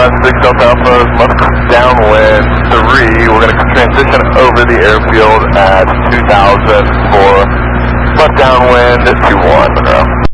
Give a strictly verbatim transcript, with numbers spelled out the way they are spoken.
one, six Delta Alpha, left downwind three. We're going to transition over the airfield at two thousand for left downwind two one, Monroe.